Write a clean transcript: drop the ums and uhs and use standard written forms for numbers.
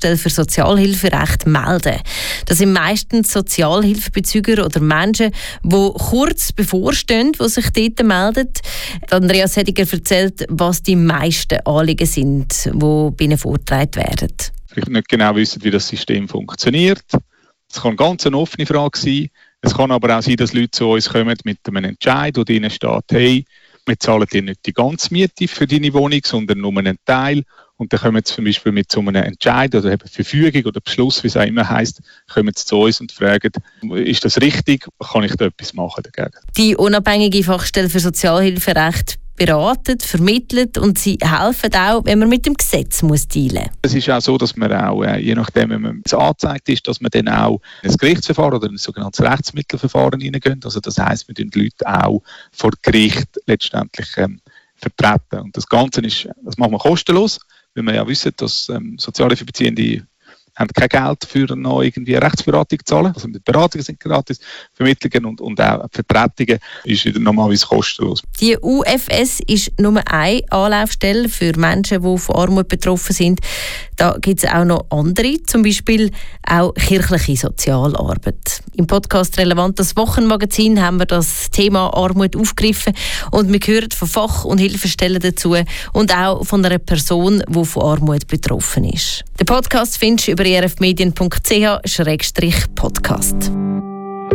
Fachstelle für Sozialhilferecht melden. Das sind meistens Sozialhilfebezüger oder Menschen, die kurz bevorstehen, die sich dort melden. Andreas Hediger erzählt, was die meisten Anliegen sind, die bei ihnen vorgetragen werden. Vielleicht nicht genau wissen, wie das System funktioniert. Es kann ganz eine offene Frage sein. Es kann aber auch sein, dass Leute zu uns kommen mit einem Entscheid, wo drinnen steht, hey, wir zahlen dir nicht die ganze Miete für deine Wohnung, sondern nur einen Teil. Und dann kommen sie zum Beispiel mit so einem Entscheid oder eben Verfügung oder Beschluss, wie es auch immer heisst, kommen sie zu uns und fragen, ist das richtig, kann ich da etwas machen dagegen? Die unabhängige Fachstelle für Sozialhilferecht beraten, vermittelt und sie helfen auch, wenn man mit dem Gesetz dealen muss. Es ist auch so, dass man auch, je nachdem, wenn man es angezeigt ist, dass man dann auch in ein Gerichtsverfahren oder ein sogenanntes Rechtsmittelverfahren hineingehen. Also das heisst, wir tun die Leute auch vor Gericht letztendlich vertreten. Und das Ganze das machen wir kostenlos, weil wir ja wissen, dass Sozialhilfebeziehende haben kein Geld für noch irgendwie eine Rechtsberatung zu zahlen. Also die Beratungen sind gratis, Vermittlungen und auch Vertretungen ist normalerweise kostenlos. Die UFS ist nur eine Anlaufstelle für Menschen, die von Armut betroffen sind. Da gibt es auch noch andere, zum Beispiel auch kirchliche Sozialarbeit. Im Podcast «Relevant» das Wochenmagazin haben wir das Thema Armut aufgegriffen und wir hören von Fach- und Hilfestellen dazu und auch von einer Person, die von Armut betroffen ist. Den Podcast findest du über erfmedien.ch/podcast.